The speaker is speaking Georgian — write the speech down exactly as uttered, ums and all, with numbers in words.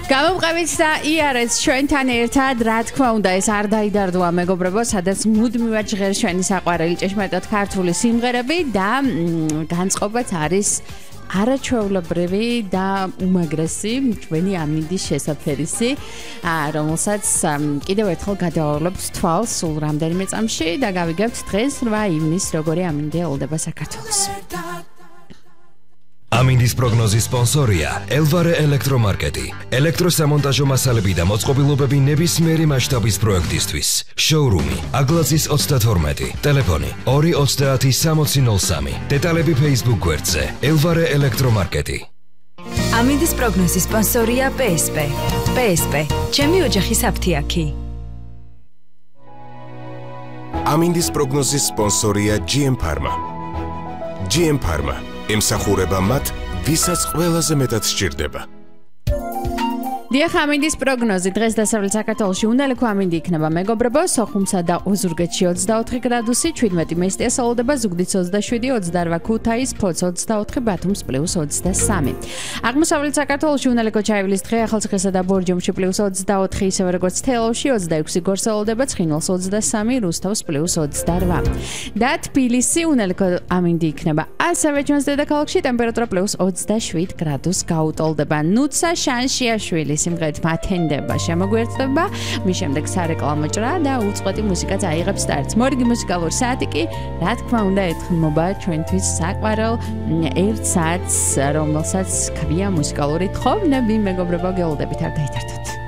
გამომყევით და იარეთ ჩვენთან ერთად, რა თქმა უნდა, ეს არ დაიდარდოა მეგობრებო, სადაც მუდმივად ჟღერს ჩვენი საყვარელი ჭეშმარიტად ქართული სიმღერები და განწყობაც არის არაჩვეულებრივი და უმაგრესი ჩვენი ამინდის შესაფერისი, რომელსაც კიდევ ერთხელ გადავავლებთ თვალს სულ რამდენიმე წამში და გავიგებთ დღეს რვა ივნისს როგორი ამინდი ელოდება საქართველოს. ამინდის პროგნოზის სპონსორია ელვარე ელექტრომარკეტი. ელექტროსამონტაჟო მასალები და მოწყობილობები ნებისმიერი მასშტაბის პროექტისთვის. შოურუმი აგლაძის ოცდათორმეტი. ტელეფონი ორი ოცდაათი სამოცი ნოლ სამი. დეტალები Facebook გვერდზე ელვარე ელექტრომარკეტი. ამინდის პროგნოზის სპონსორია პე ეს პე. პე ეს პე. ჩემი ოჯახის აფთიაქი. ამინდის პროგნოზის სპონსორია ჯი ემ Pharma. ჯი ემ Pharma ემსახურება მათ, ვისაც ყველაზე მეტად სჭირდება. დიახ, ამინდის პროგნოზი დღეს დასავლეთ საქართველოში უნალექო ამინდი იქნება მეგობრებო, სოხუმსა და ოზურგეთში ოცდაოთხი გრადუსი, შვიდმეტი მესტია სალოდება, ზუგდიდს ოცდაშვიდი, ოცდარვა ქუთაის, ფოც ოცდაოთხი, ბათუმს პლუს ოცდასამი. აღმოსავლეთ საქართველოში უნალექო ჩაივლის დღე, ახალციხესა და ბორჯომში პლუს ოცდაოთხი, ისევე როგორც თელავში ოცდაექვსი გორსალოდება, ცხინვალს ოცდასამი, რუსთავს პლუს ოცდარვა. და თბილისი უნალექო ამინდი იქნება. ასევე ჩვენს დედაქალაქში ტემპერატურა პლუს ოცდაშვიდ გრადუსს გაუტოლდება. ნუცა შანშიაშვილი სიმღერით მათენდება შემოგვერდება, მის შემდეგ სარეკლამო ჭრა და უწყვეტი მუსიკა წაიღებს სტარტს. მორიგი მუსიკალური საათი კი, რა თქმა უნდა, ეთქმობა ჩვენთვის საყვარელ ერთ საათს, რომელსაც ქვია მუსიკალური თხოვნები, მეგობრებო, გეულდებით არ დაითართოთ.